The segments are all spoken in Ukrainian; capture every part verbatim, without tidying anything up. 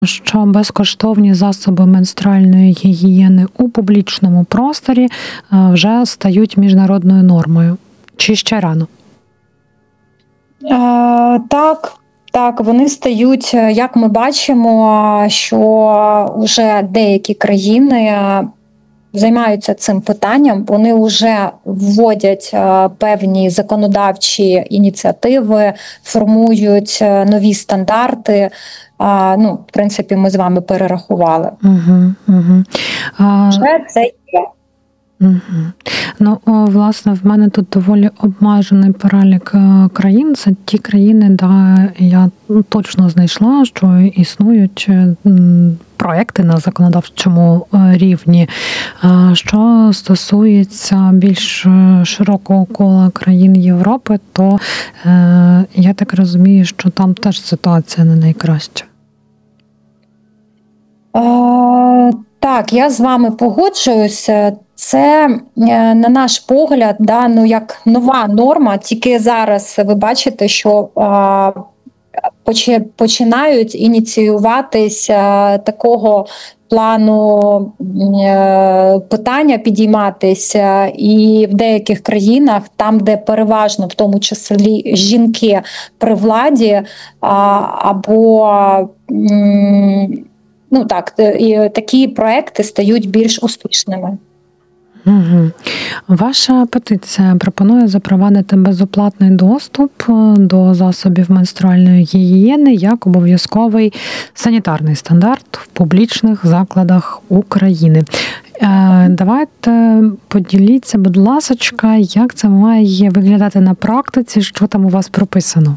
що безкоштовні засоби менструальної гігієни у публічному просторі вже стають міжнародною нормою? Чи ще рано? А, так, так, вони стають, як ми бачимо, що вже деякі країни займаються цим питанням, вони вже вводять певні законодавчі ініціативи, формують нові стандарти. Ну, в принципі, ми з вами перерахували. Угу, угу. А... Вже це є. Угу. Ну, власне, в мене тут доволі обмежений перелік країн. Це ті країни, де я точно знайшла, що існують проекти на законодавчому рівні. Що стосується більш широкого кола країн Європи, то я так розумію, що там теж ситуація не найкраща. А, так, я з вами погоджуюся. Це, на наш погляд, да, ну, як нова норма, тільки зараз ви бачите, що а, починають ініціюватися такого плану е, питання підійматися, і в деяких країнах, там, де переважно, в тому числі жінки при владі, а, або м, ну так, і такі проекти стають більш успішними. Угу. Ваша петиція пропонує запровадити безоплатний доступ до засобів менструальної гігієни як обов'язковий санітарний стандарт в публічних закладах України. Давайте поділіться, будь ласочка, як це має виглядати на практиці, що там у вас прописано?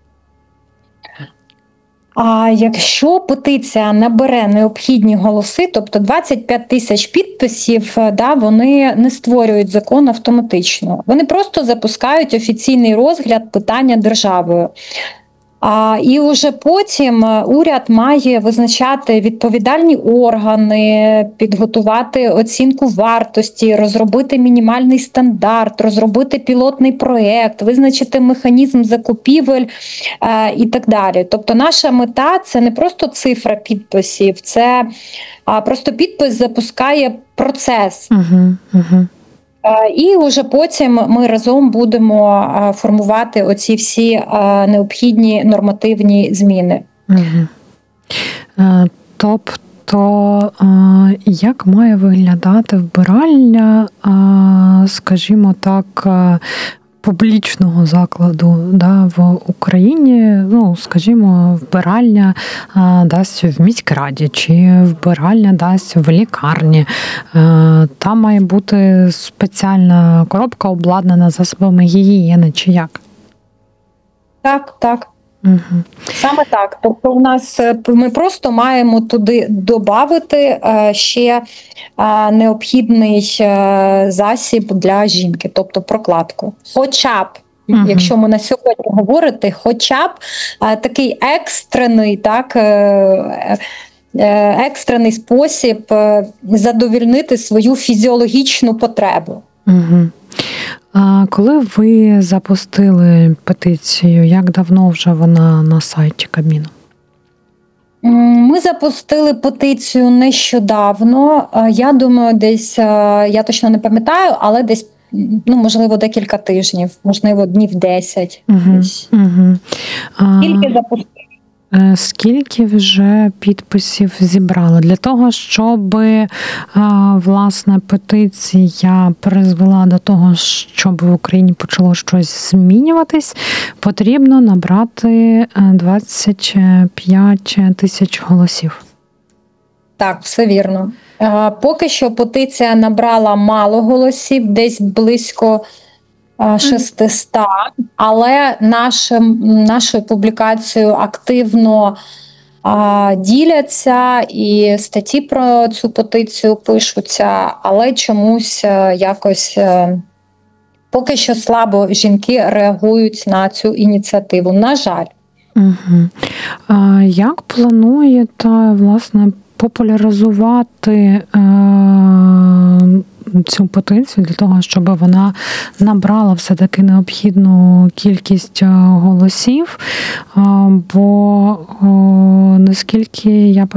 А якщо петиція набере необхідні голоси, тобто двадцять п'ять тисяч підписів, да, вони не створюють закон автоматично. Вони просто запускають офіційний розгляд питання державою. А, і вже потім уряд має визначати відповідальні органи, підготувати оцінку вартості, розробити мінімальний стандарт, розробити пілотний проєкт, визначити механізм закупівель а, і так далі. Тобто наша мета – це не просто цифра підписів, це а, просто підпис запускає процес. Угу, угу. І вже потім ми разом будемо формувати оці всі необхідні нормативні зміни. Угу. Тобто, як має виглядати вбиральня, скажімо так, публічного закладу, да, в Україні, ну, скажімо, вбиральня а, дасть в міськраді, чи вбиральня дасть в лікарні. А, там має бути спеціальна коробка, обладнана засобами гігієни, чи як? Так, так. Угу. Саме так. Тобто у нас ми просто маємо туди додати ще необхідний засіб для жінки, тобто прокладку. Хоча б, угу. якщо ми на сьогодні говорити, хоча б такий екстрений, так, екстрений спосіб задовольнити свою фізіологічну потребу. Угу. А коли ви запустили петицію, як давно вже вона на сайті Кабміну? Ми запустили петицію нещодавно. Я думаю, десь, я точно не пам'ятаю, але десь, ну, можливо, декілька тижнів, можливо, днів десять. Угу, угу. Скільки запустили? Скільки вже підписів зібрали? Для того, щоб, власне, петиція призвела до того, щоб в Україні почало щось змінюватись, потрібно набрати двадцять п'ять тисяч голосів. Так, все вірно. Поки що петиція набрала мало голосів, десь близько шістсот, але нашим, нашою публікацією активно а, діляться і статті про цю петицію пишуться, але чомусь а, якось а, поки що слабо жінки реагують на цю ініціативу, на жаль. Угу. А як плануєте, власне, популяризувати е- цю петицію для того, щоб вона набрала все-таки необхідну кількість голосів, бо наскільки я